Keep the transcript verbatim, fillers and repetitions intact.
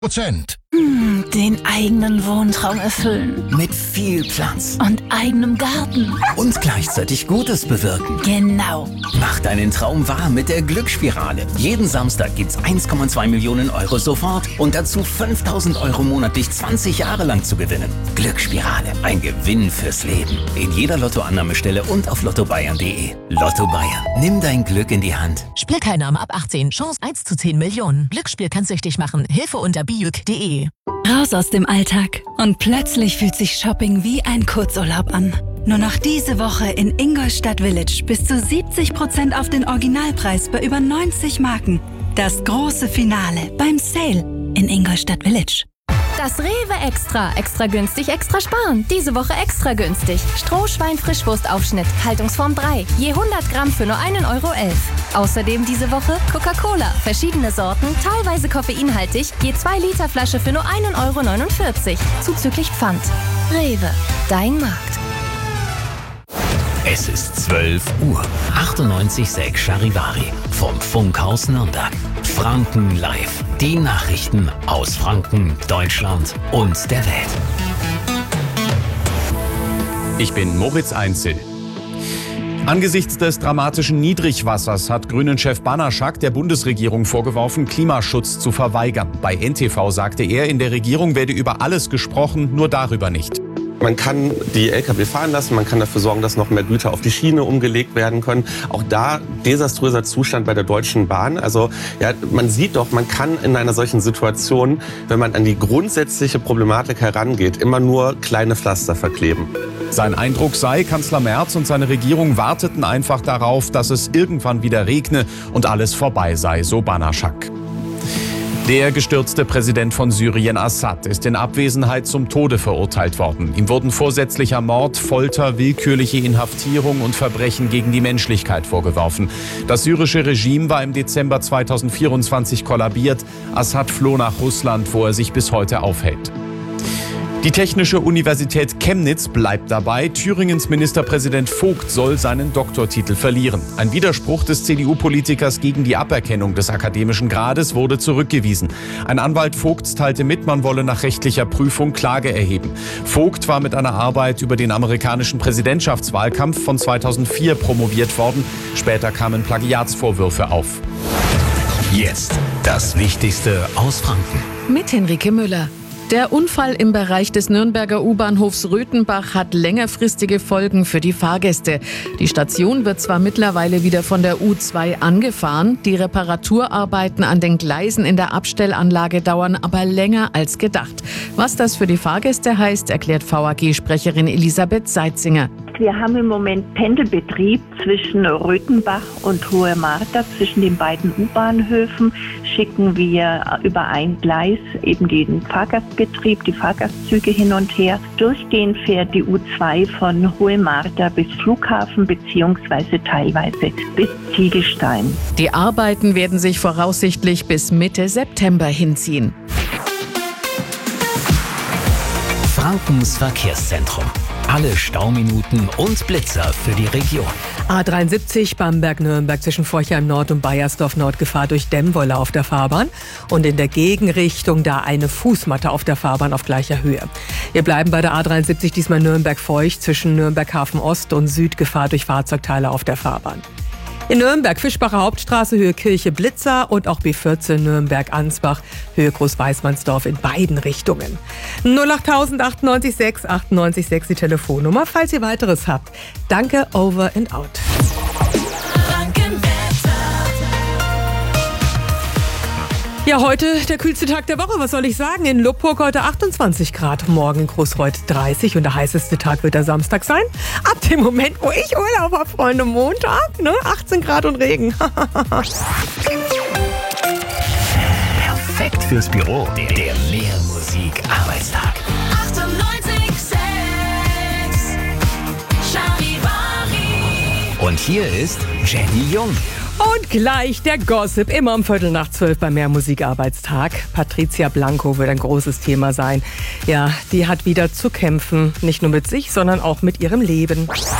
Prozent. Hm, den eigenen Wohntraum erfüllen. Mit viel Platz. Und eigenem Garten. Und gleichzeitig Gutes bewirken. Genau. Mach deinen Traum wahr mit der Glücksspirale. Jeden Samstag gibt's eins Komma zwei Millionen Euro sofort und dazu fünftausend Euro monatlich zwanzig Jahre lang zu gewinnen. Glücksspirale. Ein Gewinn fürs Leben. In jeder Lottoannahmestelle und auf lotto bayern punkt de. Lotto Bayern. Nimm dein Glück in die Hand. Spielteilnahme ab achtzehn. Chance eins zu zehn Millionen. Glücksspiel kann süchtig machen. Hilfe unter bijuk punkt de. Raus aus dem Alltag und plötzlich fühlt sich Shopping wie ein Kurzurlaub an. Nur noch diese Woche in Ingolstadt Village bis zu siebzig Prozent auf den Originalpreis bei über neunzig Marken. Das große Finale beim Sale in Ingolstadt Village. Das Rewe Extra. Extra günstig, extra sparen. Diese Woche extra günstig. Strohschwein-Frischwurstaufschnitt. Haltungsform drei. Je hundert Gramm für nur einen Euro elf. Außerdem diese Woche Coca-Cola. Verschiedene Sorten, teilweise koffeinhaltig. Je zwei Liter Flasche für nur einen Euro neunundvierzig. Zuzüglich Pfand. Rewe. Dein Markt. Es ist zwölf Uhr. achtundneunzig Komma sechs Charivari vom Funkhaus Nürnberg. Franken live. Die Nachrichten aus Franken, Deutschland und der Welt. Ich bin Moritz Einzel. Angesichts des dramatischen Niedrigwassers hat Grünen-Chef Banaschak der Bundesregierung vorgeworfen, Klimaschutz zu verweigern. Bei N T V sagte er, in der Regierung werde über alles gesprochen, nur darüber nicht. Man kann die L K W fahren lassen, man kann dafür sorgen, dass noch mehr Güter auf die Schiene umgelegt werden können. Auch da desaströser Zustand bei der Deutschen Bahn. Also ja, man sieht doch, man kann in einer solchen Situation, wenn man an die grundsätzliche Problematik herangeht, immer nur kleine Pflaster verkleben. Sein Eindruck sei, Kanzler Merz und seine Regierung warteten einfach darauf, dass es irgendwann wieder regne und alles vorbei sei, so Banaschak. Der gestürzte Präsident von Syrien, Assad, ist in Abwesenheit zum Tode verurteilt worden. Ihm wurden vorsätzlicher Mord, Folter, willkürliche Inhaftierung und Verbrechen gegen die Menschlichkeit vorgeworfen. Das syrische Regime war im Dezember zweitausendvierundzwanzig kollabiert. Assad floh nach Russland, wo er sich bis heute aufhält. Die Technische Universität Chemnitz bleibt dabei. Thüringens Ministerpräsident Vogt soll seinen Doktortitel verlieren. Ein Widerspruch des C D U-Politikers gegen die Aberkennung des akademischen Grades wurde zurückgewiesen. Ein Anwalt Vogts teilte mit, man wolle nach rechtlicher Prüfung Klage erheben. Vogt war mit einer Arbeit über den amerikanischen Präsidentschaftswahlkampf von zweitausendvier promoviert worden. Später kamen Plagiatsvorwürfe auf. Jetzt das Wichtigste aus Franken. Mit Henrike Müller. Der Unfall im Bereich des Nürnberger U-Bahnhofs Röthenbach hat längerfristige Folgen für die Fahrgäste. Die Station wird zwar mittlerweile wieder von der U zwei angefahren, die Reparaturarbeiten an den Gleisen in der Abstellanlage dauern aber länger als gedacht. Was das für die Fahrgäste heißt, erklärt V A G-Sprecherin Elisabeth Seitzinger. Wir haben im Moment Pendelbetrieb zwischen Röthenbach und Hohe Martha. Zwischen den beiden U-Bahnhöfen schicken wir über ein Gleis eben den Fahrgastbetrieb, die Fahrgastzüge hin und her. Durchgehend fährt die U zwei von Hohe Martha bis Flughafen bzw. teilweise bis Ziegelstein. Die Arbeiten werden sich voraussichtlich bis Mitte September hinziehen. Frankens Verkehrszentrum. Alle Stauminuten und Blitzer für die Region. A dreiundsiebzig Bamberg-Nürnberg zwischen Forchheim Nord und Baiersdorf Nord Gefahr durch Dämmwolle auf der Fahrbahn und in der Gegenrichtung da eine Fußmatte auf der Fahrbahn auf gleicher Höhe. Wir bleiben bei der A dreiundsiebzig diesmal Nürnberg-Feucht zwischen Nürnberg-Hafen Ost und Süd Gefahr durch Fahrzeugteile auf der Fahrbahn. In Nürnberg Fischbacher Hauptstraße Höhe Kirche Blitzer und auch B vierzehn Nürnberg-Ansbach Höhe Großweißmannsdorf in beiden Richtungen. null acht null acht neun sechs acht neun sechs die Telefonnummer, falls ihr weiteres habt. Danke, over and out. Ja, heute der kühlste Tag der Woche, was soll ich sagen? In Lubburg heute achtundzwanzig Grad, morgen in Großreuth dreißig und der heißeste Tag wird der Samstag sein. Ab dem Moment, wo ich Urlaub habe, Freunde, Montag, ne? achtzehn Grad und Regen. Perfekt fürs Büro, der, der Mehrmusik-Arbeitstag. achtundneunzig Komma sechs Charivari. Und hier ist Jenny Jung. Und gleich der Gossip, immer um Viertel nach zwölf beim Mehrmusik-Arbeitstag. Patricia Blanco wird ein großes Thema sein. Ja, die hat wieder zu kämpfen, nicht nur mit sich, sondern auch mit ihrem Leben.